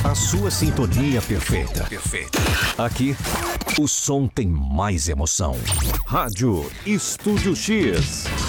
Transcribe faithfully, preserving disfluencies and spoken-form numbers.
A sua sintonia perfeita. Perfeita. Aqui, o som tem mais emoção. Rádio Estúdio X.